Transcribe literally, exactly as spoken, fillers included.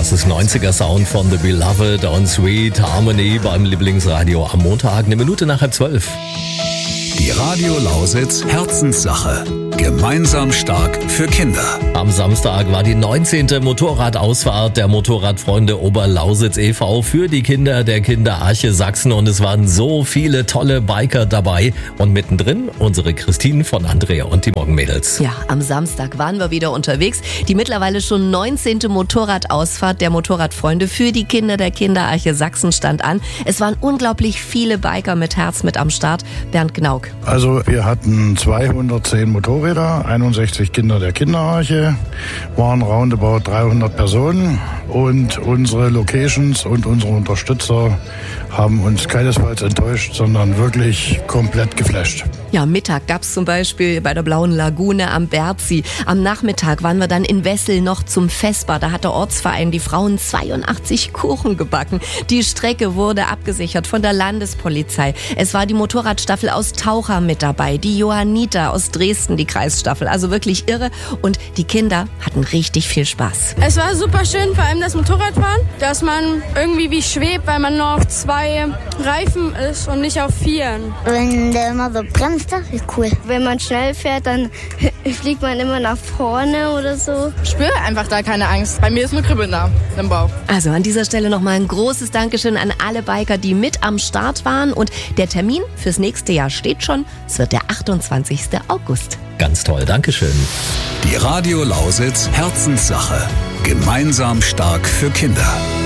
Das ist neunziger Sound von The Beloved on Sweet Harmony beim Lieblingsradio am Montag, eine Minute nach halb zwölf. Die Radio Lausitz Herzenssache. Gemeinsam stark für Kinder. Am Samstag war die neunzehnte Motorradausfahrt der Motorradfreunde Oberlausitz e V für die Kinder der Kinderarche Sachsen und es waren so viele tolle Biker dabei und mittendrin unsere Christine von Andrea und die Morgenmädels. Ja, am Samstag waren wir wieder unterwegs. Die mittlerweile schon neunzehnte Motorradausfahrt der Motorradfreunde für die Kinder der Kinderarche Sachsen stand an. Es waren unglaublich viele Biker mit Herz mit am Start. Bernd Gnauk. Also wir hatten zweihundertzehn Motorräder. einundsechzig Kinder der Kinderarche, waren roundabout dreihundert Personen und unsere Locations und unsere Unterstützer haben uns keinesfalls enttäuscht, sondern wirklich komplett geflasht. Ja, Mittag gab's zum Beispiel bei der Blauen Lagune am Berzi. Am Nachmittag waren wir dann in Wessel noch zum Vesper. Da hat der Ortsverein die Frauen zweiundachtzig Kuchen gebacken. Die Strecke wurde abgesichert von der Landespolizei. Es war die Motorradstaffel aus Taucher mit dabei, die Johanniter aus Dresden, die Kreisstaffel. Also wirklich irre und die Kinder hatten richtig viel Spaß. Es war super schön, vor allem das Motorradfahren, dass man irgendwie wie schwebt, weil man nur auf zwei Reifen ist und nicht auf vieren. Wenn der immer so bremst, das ist cool. Wenn man schnell fährt, dann fliegt man immer nach vorne oder so. Ich spüre einfach da keine Angst. Bei mir ist nur Kribbeln da im Bauch. Also an dieser Stelle nochmal ein großes Dankeschön an alle Biker, die mit am Start waren. Und der Termin fürs nächste Jahr steht schon. Es wird der achtundzwanzigster August. Ganz toll, Dankeschön. Die Radio Lausitz Herzenssache. Gemeinsam stark für Kinder.